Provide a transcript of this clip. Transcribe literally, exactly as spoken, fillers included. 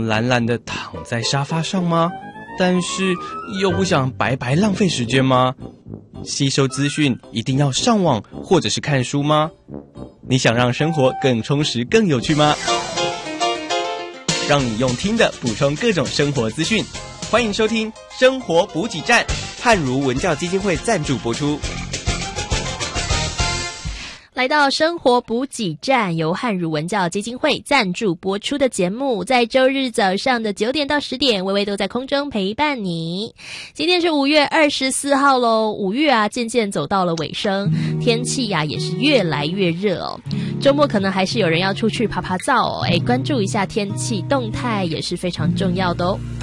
懒懒的躺在沙发上吗？但是又不想白白浪费时间吗？吸收资讯一定要上网或者是看书吗？你想让生活更充实更有趣吗？让你用听的补充各种生活资讯，欢迎收听生活补给站，汉儒文教基金会赞助播出。 来到生活补给站，由汉儒文教基金会赞助播出的节目，在周日早上的九点到十点，微微都在空中陪伴你。今天是五月二十四号咯，五月啊渐渐走到了尾声，天气啊也是越来越热哦。周末可能还是有人要出去爬爬灶哦，哎，关注一下天气动态也是非常重要的哦。